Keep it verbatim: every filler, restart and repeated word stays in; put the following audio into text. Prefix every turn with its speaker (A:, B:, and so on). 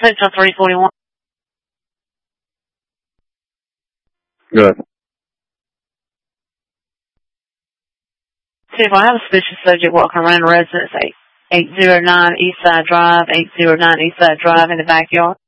A: Central three forty-one.
B: Good.
A: See if I have a suspicious subject walking around residence eight eight zero nine Eastside Drive, eight zero nine Eastside Drive in the backyard.